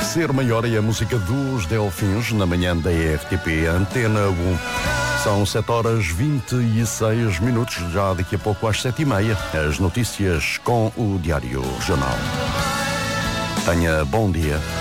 Ser Maior é a música dos Delfins na manhã da RTP Antena 1. São 7h26, já daqui a pouco às 7h30, as notícias com o Diário Regional. Tenha bom dia.